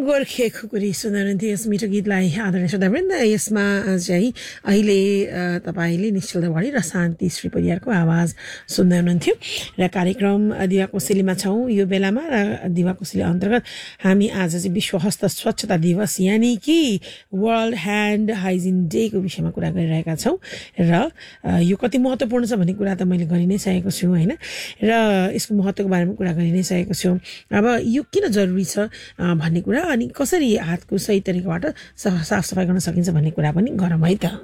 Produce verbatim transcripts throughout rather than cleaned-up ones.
गोर्खे खुकुरी सुन्नुहुन्थ्यो यस मिठो गीतलाई आदरणीय श्रोतावृन्द। यसमा चाहिँ अहिले तपाईँले निश्चल दवाडी र शान्ति श्री परियारको आवाज सुन्दै हुनुहुन्थ्यो र कार्यक्रम दिवा कोसेलीमा छौँ यो बेलामा। र दिवा कोसेली अन्तर्गत हामी आज चाहिँ विश्व हस्त स्वच्छता दिवस यानि कि वर्ल्ड ह्यान्ड हाइजिन डेको विषयमा कुरा गरिरहेका छौँ र यो कति महत्त्वपूर्ण छ भन्ने कुरा त मैले गरि नै सकेको छु होइन, र यसको महत्त्वको बारेमा कुरा गरि नै सकेको छु। अब यो किन जरुरी छ भन्ने कुरा अनि कसरी हातको सही तरिकाबाट साफ सफाई गर्न सकिन्छ भन्ने कुरा पनि गरौँ है त।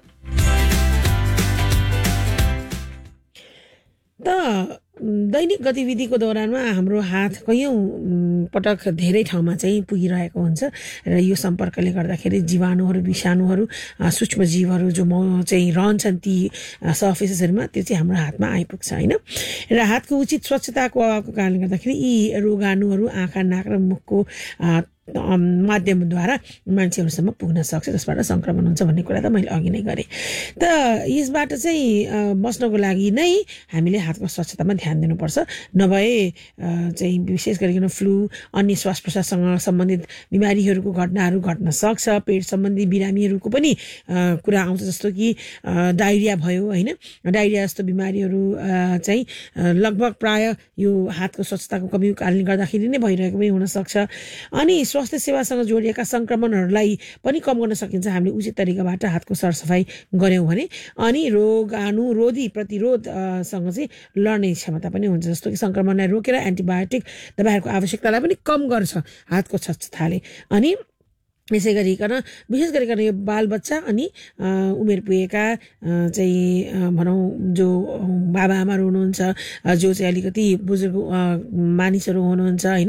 त दैनिक गतिविधिको दौरानमा हाम्रो हात कैयौँ पटक धेरै ठाउँमा चाहिँ पुगिरहेको हुन्छ र यो सम्पर्कले गर्दाखेरि जीवाणुहरू विषाणुहरू सूक्ष्म जीवहरू जो म चाहिँ रहन्छन् ती सर्फेसेसहरूमा त्यो चाहिँ हाम्रो हातमा आइपुग्छ होइन। र हातको उचित स्वच्छताको अभावको कारणले गर्दाखेरि यी रोगाणुहरू आँखा नाक र मुखको माध्यमद्वारा मान्छेहरूसम्म पुग्न सक्छ, जसबाट सङ्क्रमण हुन्छ भन्ने कुरा त मैले अघि नै गरेँ। त यसबाट चाहिँ बस्नको लागि नै हामीले हातको स्वच्छतामा ध्यान दिनुपर्छ, नभए चाहिँ विशेष गरिकन फ्लू अन्य श्वास प्रश्वाससँग सम्बन्धित बिमारीहरूको घटनाहरू घट्न सक्छ। पेट सम्बन्धी बिरामीहरूको पनि कुरा आउँछ, जस्तो कि डायरिया भयो होइन। डायरिया जस्तो बिमारीहरू चाहिँ लगभग प्राय यो हातको स्वच्छताको कमीको कारणले गर्दाखेरि नै भइरहेको पनि हुनसक्छ। अनि स्वास्थ्य सेवासँग जोडिएका सङ्क्रमणहरूलाई पनि कम गर्न सकिन्छ हामीले उचित तरिकाबाट हातको सरसफाइ गऱ्यौँ भने। अनि रोगाणु रोधी प्रतिरोधसँग चाहिँ लड्ने क्षमता पनि हुन्छ, जस्तो कि सङ्क्रमणलाई रोकेर एन्टिबायोटिक दबाईहरूको आवश्यकतालाई पनि कम गर्छ हातको स्वच्छताले। अनि यसै गरिकन विशेष गरिकन यो बालबच्चा अनि उमेर पुगेका चाहिँ भनौँ जो बाबा आमाहरू हुनुहुन्छ, जो चाहिँ अलिकति बुजुर्ग मानिसहरू हुनुहुन्छ होइन,